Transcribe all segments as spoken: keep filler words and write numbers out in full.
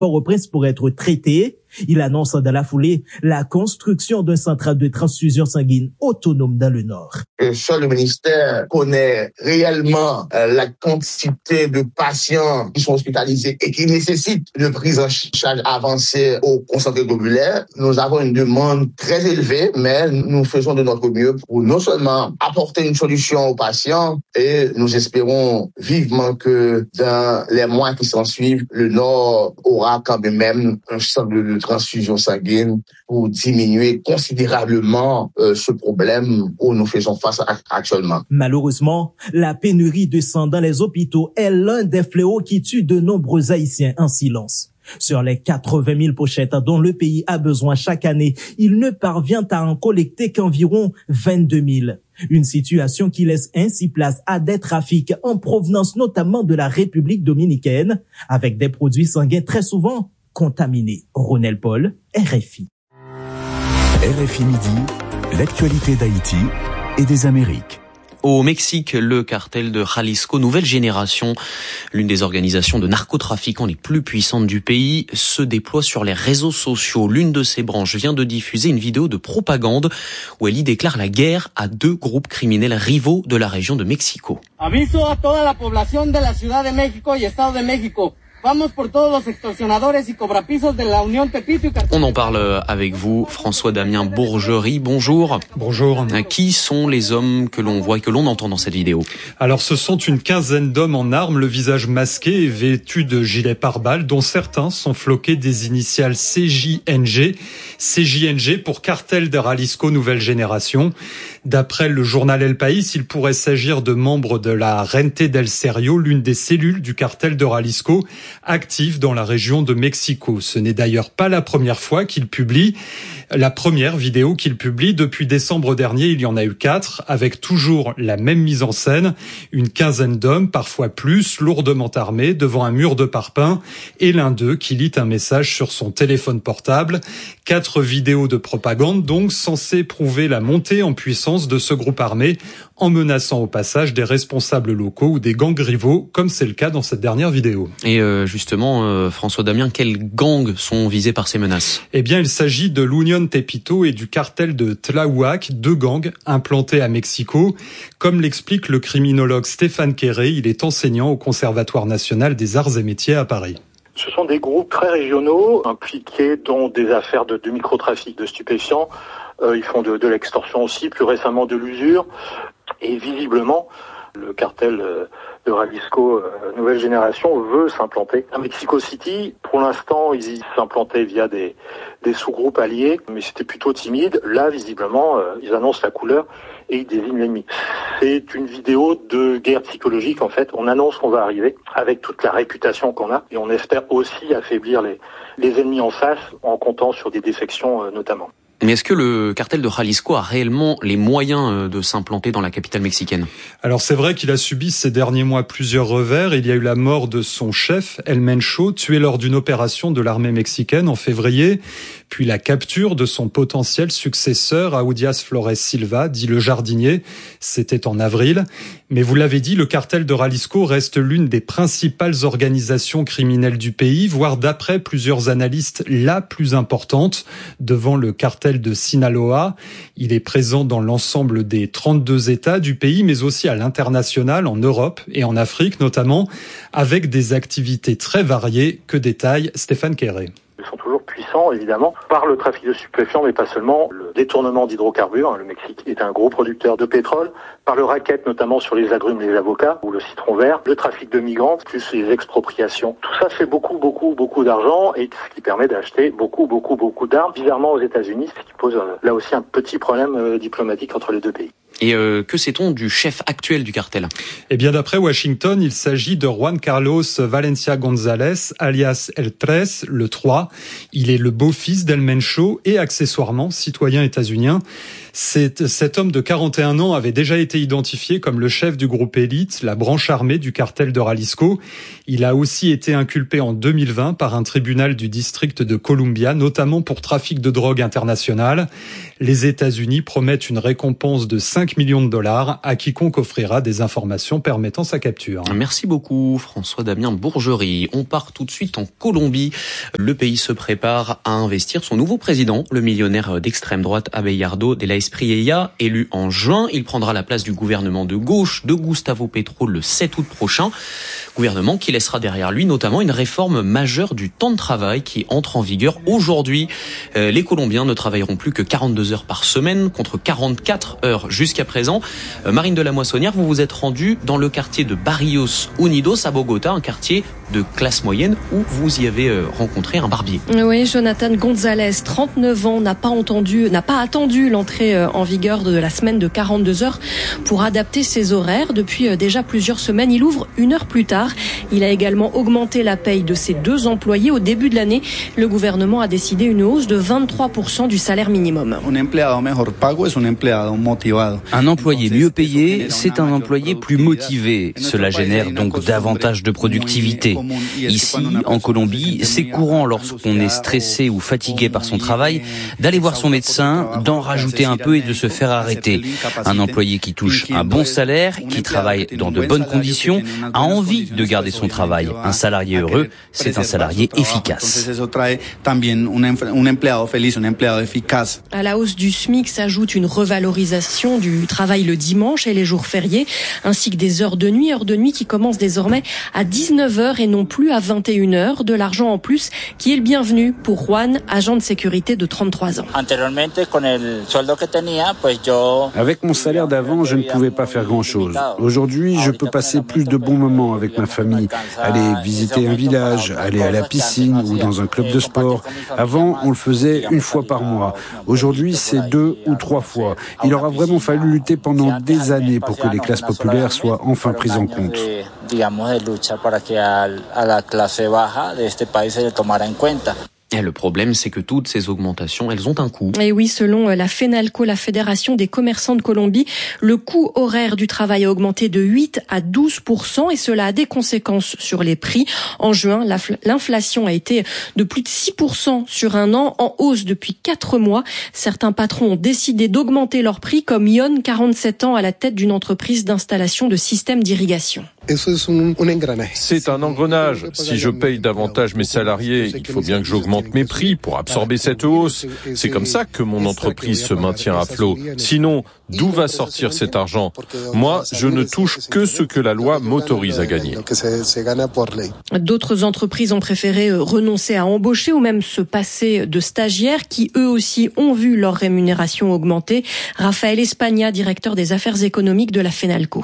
Port-au-Prince pour être traités. Il annonce dans la foulée la construction d'un centre de transfusion sanguine autonome dans le Nord. Et seul le ministère connaît réellement euh, la quantité de patients qui sont hospitalisés et qui nécessitent de prise en charge avancée au concentré globulaire. Nous avons une demande très élevée, mais nous faisons de notre mieux pour non seulement apporter une solution aux patients, et nous espérons vivement que dans les mois qui s'en suivent, le Nord aura quand même un centre de transfusion sanguine pour diminuer considérablement euh, ce problème où nous faisons face à, actuellement. Malheureusement, la pénurie de sang dans les hôpitaux est l'un des fléaux qui tue de nombreux Haïtiens en silence. Sur les quatre-vingt mille pochettes dont le pays a besoin chaque année, il ne parvient à en collecter qu'environ vingt-deux mille. Une situation qui laisse ainsi place à des trafics en provenance notamment de la République dominicaine, avec des produits sanguins très souvent contaminés. Ronel Paul, R F I. R F I Midi, l'actualité d'Haïti et des Amériques. Au Mexique, le cartel de Jalisco, nouvelle génération, l'une des organisations de narcotrafiquants les plus puissantes du pays, se déploie sur les réseaux sociaux. L'une de ses branches vient de diffuser une vidéo de propagande où elle y déclare la guerre à deux groupes criminels rivaux de la région de Mexico. Aviso a toda la población de la Ciudad de México y Estado de México. Vamos por todos los extorsionadores y cobrapisos de la Unión Tepito y Cartagena. On en parle avec vous, François Damien Bourgerie. Bonjour. Bonjour. Qui sont les hommes que l'on voit et que l'on entend dans cette vidéo? Alors, ce sont une quinzaine d'hommes en armes, le visage masqué et vêtus de gilets pare-balles, dont certains sont floqués des initiales C J N G. C J N G pour Cartel de Jalisco Nouvelle Génération. D'après le journal El País, il pourrait s'agir de membres de la Rente del Serio, l'une des cellules du cartel de Jalisco, active dans la région de Mexico. Ce n'est d'ailleurs pas la première fois qu'il publie, la première vidéo qu'il publie. Depuis décembre dernier, il y en a eu quatre, avec toujours la même mise en scène. Une quinzaine d'hommes, parfois plus, lourdement armés, devant un mur de parpaing, et l'un d'eux qui lit un message sur son téléphone portable. Quatre vidéos de propagande, donc, censées prouver la montée en puissance de ce groupe armé, en menaçant au passage des responsables locaux ou des gangs rivaux, comme c'est le cas dans cette dernière vidéo. Et euh, justement, euh, François Damien, quels gangs sont visés par ces menaces? Eh bien, il s'agit de l'Unión Tepito et du cartel de Tláhuac, deux gangs implantés à Mexico. Comme l'explique le criminologue Stéphane Quéré, il est enseignant au Conservatoire national des arts et métiers à Paris. Ce sont des groupes très régionaux, impliqués dans des affaires de, de microtrafic de stupéfiants. Euh, ils font de, de l'extorsion aussi, plus récemment de l'usure. Et visiblement, le cartel euh, de Jalisco euh, Nouvelle Génération veut s'implanter à Mexico City. Pour l'instant, ils y s'implantaient via des, des sous-groupes alliés, mais c'était plutôt timide. Là, visiblement, euh, ils annoncent la couleur et ils désignent l'ennemi. C'est une vidéo de guerre psychologique, en fait. On annonce qu'on va arriver avec toute la réputation qu'on a et on espère aussi affaiblir les, les ennemis en face en comptant sur des défections euh, notamment. Mais est-ce que le cartel de Jalisco a réellement les moyens de s'implanter dans la capitale mexicaine? Alors c'est vrai qu'il a subi ces derniers mois plusieurs revers. Il y a eu la mort de son chef, El Mencho, tué lors d'une opération de l'armée mexicaine en février, puis la capture de son potentiel successeur, Audias Flores Silva, dit le jardinier, c'était en avril. Mais vous l'avez dit, le cartel de Jalisco reste l'une des principales organisations criminelles du pays, voire d'après plusieurs analystes, la plus importante, devant le cartel de Sinaloa. Il est présent dans l'ensemble des trente-deux États du pays, mais aussi à l'international, en Europe et en Afrique notamment, avec des activités très variées que détaille Stéphane Quéré. Ils sont toujours puissants, évidemment, par le trafic de stupéfiants, mais pas seulement. Le détournement d'hydrocarbures, le Mexique est un gros producteur de pétrole, par le racket, notamment sur les agrumes, les avocats, ou le citron vert, le trafic de migrants, plus les expropriations. Tout ça fait beaucoup, beaucoup, beaucoup d'argent, et ce qui permet d'acheter beaucoup, beaucoup, beaucoup d'armes, bizarrement aux États-Unis, ce qui pose euh, là aussi un petit problème euh, diplomatique entre les deux pays. Et euh, que sait-on du chef actuel du cartel? Eh bien, d'après Washington, il s'agit de Juan Carlos Valencia González, alias El Tres, le trois. Il est le beau-fils d'El Mencho et accessoirement citoyen états-unien. Cet, cet homme de quarante et un ans avait déjà été identifié comme le chef du groupe élite, la branche armée du cartel de Jalisco. Il a aussi été inculpé en deux mille vingt par un tribunal du district de Columbia, notamment pour trafic de drogue internationale. Les États-Unis promettent une récompense de cinq cinq millions de dollars à quiconque offrira des informations permettant sa capture. Merci beaucoup François Damien Bourgerie. On part tout de suite en Colombie. Le pays se prépare à investir son nouveau président, le millionnaire d'extrême droite Abelardo de la Espriella, élu en juin. Il prendra la place du gouvernement de gauche de Gustavo Petro le sept août prochain. Gouvernement qui laissera derrière lui notamment une réforme majeure du temps de travail qui entre en vigueur aujourd'hui. Euh, les Colombiens ne travailleront plus que quarante-deux heures par semaine contre quarante-quatre heures jusqu'à présent. Euh, Marine de la Moissonnière, vous vous êtes rendue dans le quartier de Barrios Unidos à Bogota, un quartier de classe moyenne où vous y avez euh, rencontré un barbier. Oui, Jonathan Gonzalez, trente-neuf ans, n'a pas entendu, n'a pas attendu l'entrée euh, en vigueur de la semaine de quarante-deux heures pour adapter ses horaires. Depuis euh, déjà plusieurs semaines, il ouvre une heure plus tard. Il a également augmenté la paye de ses deux employés. Au début de l'année, le gouvernement a décidé une hausse de vingt-trois pour cent du salaire minimum. Un employé mieux payé, c'est un employé plus motivé. Cela génère donc davantage de productivité. Ici, en Colombie, c'est courant lorsqu'on est stressé ou fatigué par son travail d'aller voir son médecin, d'en rajouter un peu et de se faire arrêter. Un employé qui touche un bon salaire, qui travaille dans de bonnes conditions, a envie de garder son travail. Un salarié heureux, c'est un salarié efficace. À la hausse du SMIC s'ajoute une revalorisation du travail le dimanche et les jours fériés, ainsi que des heures de nuit, heures de nuit qui commencent désormais à dix-neuf heures et non plus à vingt et une heures. De l'argent en plus qui est le bienvenu pour Juan, agent de sécurité de trente-trois ans. Avec mon salaire d'avant, je ne pouvais pas faire grand-chose. Aujourd'hui, je peux passer plus de bons moments avec ma famille, aller visiter un village, aller à la piscine ou dans un club de sport. Avant, on le faisait une fois par mois. Aujourd'hui, c'est deux ou trois fois. Il aura vraiment fallu lutter pendant des années pour que les classes populaires soient enfin prises en compte. Et le problème, c'est que toutes ces augmentations, elles ont un coût. Et oui, selon la FENALCO, la Fédération des commerçants de Colombie, le coût horaire du travail a augmenté de huit à douze pour cent et cela a des conséquences sur les prix. En juin, l'inflation a été de plus de six pour cent sur un an, en hausse depuis quatre mois. Certains patrons ont décidé d'augmenter leurs prix, comme Yon, quarante-sept ans, à la tête d'une entreprise d'installation de systèmes d'irrigation. C'est un engrenage. Si je paye davantage mes salariés, il faut bien que j'augmente mes prix pour absorber cette hausse. C'est comme ça que mon entreprise se maintient à flot. Sinon, d'où va sortir cet argent? Moi, je ne touche que ce que la loi m'autorise à gagner. D'autres entreprises ont préféré renoncer à embaucher ou même se passer de stagiaires qui, eux aussi, ont vu leur rémunération augmenter. Raphaël Espagna, directeur des affaires économiques de la FENALCO.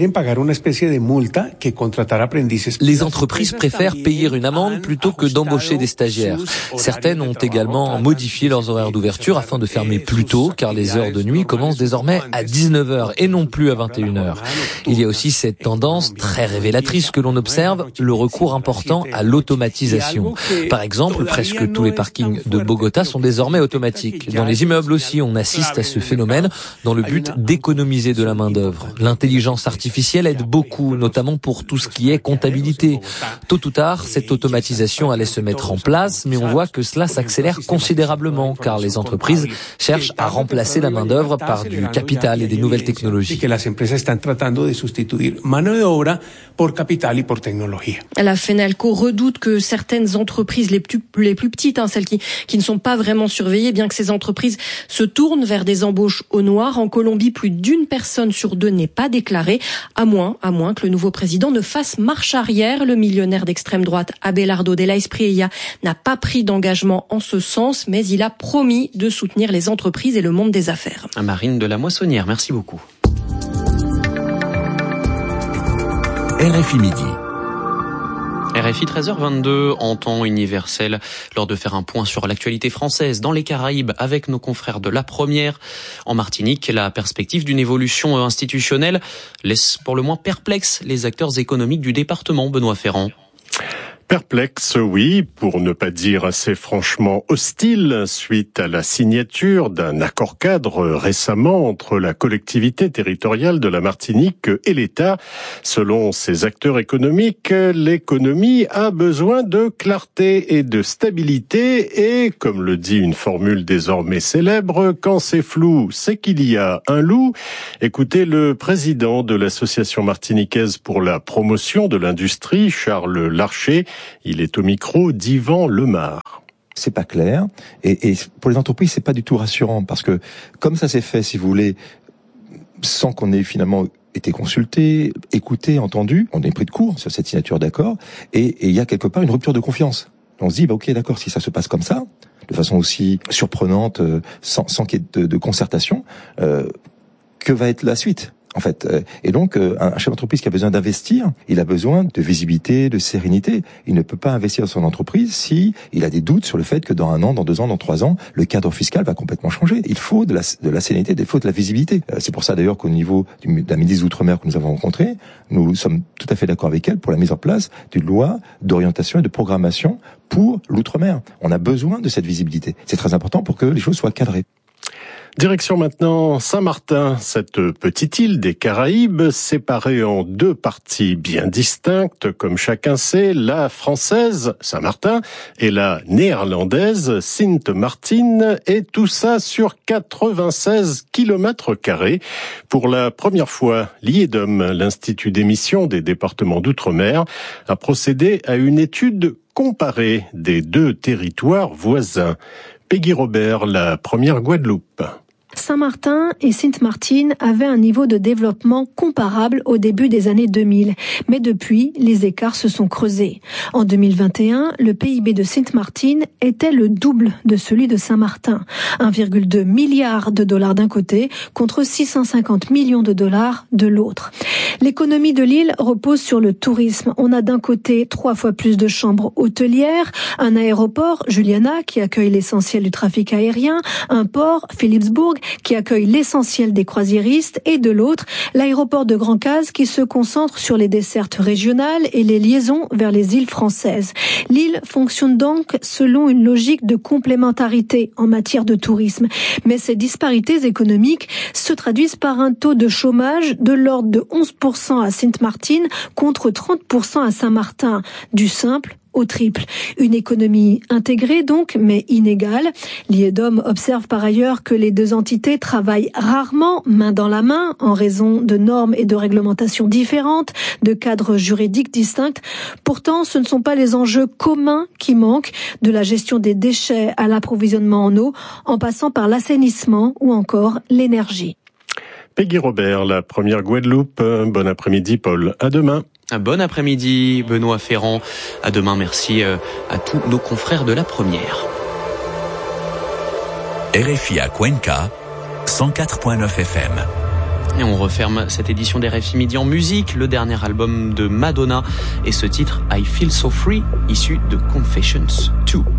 Les entreprises préfèrent payer une amende plutôt que d'embaucher des stagiaires. Certaines ont également modifié leurs horaires d'ouverture afin de fermer plus tôt, car les heures de nuit commencent désormais à dix-neuf heures et non plus à vingt et une heures. Il y a aussi cette tendance très révélatrice que l'on observe, le recours important à l'automatisation. Par exemple, presque tous les parkings de Bogota sont désormais automatiques. Dans les immeubles aussi, on assiste à ce phénomène dans le but d'économiser de la main-d'œuvre. L'intelligence artificielle aide beaucoup, notamment pour tout ce qui est comptabilité. Tôt ou tard, cette automatisation allait se mettre en place, mais on voit que cela s'accélère considérablement, car les entreprises cherchent à remplacer la main-d'œuvre par du capital et des nouvelles technologies. La FENALCO redoute que certaines entreprises, les plus, les plus petites, hein, celles qui, qui ne sont pas vraiment surveillées, bien que ces entreprises se tournent vers des embauches au noir. En Colombie, plus d'une personne sur deux n'est pas déclarée, à moins, à moins que le nouveau président ne fasse marche arrière. Le millionnaire d'extrême droite Abelardo de la Espriella n'a pas pris d'engagement en ce sens, mais il a promis de soutenir les entreprises et le monde des affaires. Marine de la Moissonnière, merci beaucoup. R F I Midi. R F I treize heures vingt-deux en temps universel, lors de faire un point sur l'actualité française dans les Caraïbes avec nos confrères de La Première. En Martinique, la perspective d'une évolution institutionnelle laisse pour le moins perplexes les acteurs économiques du département. Benoît Ferrand. Perplexe, oui, pour ne pas dire assez franchement hostile, suite à la signature d'un accord-cadre récemment entre la collectivité territoriale de la Martinique et l'État. Selon ces acteurs économiques, l'économie a besoin de clarté et de stabilité et, comme le dit une formule désormais célèbre, quand c'est flou, c'est qu'il y a un loup. Écoutez le président de l'association martiniquaise pour la promotion de l'industrie, Charles Larcher. Il est au micro d'Yvan Lemar. C'est pas clair et, et pour les entreprises c'est pas du tout rassurant parce que comme ça s'est fait, si vous voulez, sans qu'on ait finalement été consulté, écouté, entendu, on est pris de court sur cette signature d'accord et il y a quelque part une rupture de confiance. On se dit bah ok d'accord, si ça se passe comme ça, de façon aussi surprenante, sans, sans qu'il y ait de, de concertation, euh, que va être la suite ? En fait, et donc un chef d'entreprise qui a besoin d'investir, il a besoin de visibilité, de sérénité. Il ne peut pas investir dans son entreprise si il a des doutes sur le fait que dans un an, dans deux ans, dans trois ans, le cadre fiscal va complètement changer. Il faut de la, de la sérénité, il faut de la visibilité. C'est pour ça d'ailleurs qu'au niveau du, de la ministre des Outre-mer que nous avons rencontrée, nous sommes tout à fait d'accord avec elle pour la mise en place d'une loi d'orientation et de programmation pour l'Outre-mer. On a besoin de cette visibilité. C'est très important pour que les choses soient cadrées. Direction maintenant Saint-Martin, cette petite île des Caraïbes séparée en deux parties bien distinctes, comme chacun sait, la française, Saint-Martin, et la néerlandaise, Sint Maarten, et tout ça sur quatre-vingt-seize kilomètres carrés. Pour la première fois, l'I E D O M, l'Institut d'émission des départements d'outre-mer, a procédé à une étude comparée des deux territoires voisins. Peggy Robert, la première Guadeloupe. Saint-Martin et Sint Maarten avaient un niveau de développement comparable au début des années deux mille. Mais depuis, les écarts se sont creusés. En deux mille vingt et un, le P I B de Sint Maarten était le double de celui de Saint-Martin. un virgule deux milliard de dollars d'un côté contre six cent cinquante millions de dollars de l'autre. L'économie de l'île repose sur le tourisme. On a d'un côté trois fois plus de chambres hôtelières, un aéroport, Juliana, qui accueille l'essentiel du trafic aérien, un port, Philipsburg, qui accueille l'essentiel des croisiéristes, et de l'autre, l'aéroport de Grand-Case qui se concentre sur les dessertes régionales et les liaisons vers les îles françaises. L'île fonctionne donc selon une logique de complémentarité en matière de tourisme. Mais ces disparités économiques se traduisent par un taux de chômage de l'ordre de onze pour cent à Sint Maarten contre trente pour cent à Saint-Martin. Du simple au triple. Une économie intégrée donc, mais inégale. L'I E D O M observe par ailleurs que les deux entités travaillent rarement main dans la main en raison de normes et de réglementations différentes, de cadres juridiques distincts. Pourtant, ce ne sont pas les enjeux communs qui manquent, de la gestion des déchets à l'approvisionnement en eau, en passant par l'assainissement ou encore l'énergie. Peggy Robert, la première Guadeloupe. Bon après-midi, Paul. À demain. Bon après-midi, Benoît Ferrand. À demain, merci à tous nos confrères de la première. R F I à Cuenca, cent quatre virgule neuf F M. Et on referme cette édition d'R F I Midi en musique, le dernier album de Madonna et ce titre I Feel So Free, issu de Confessions deux.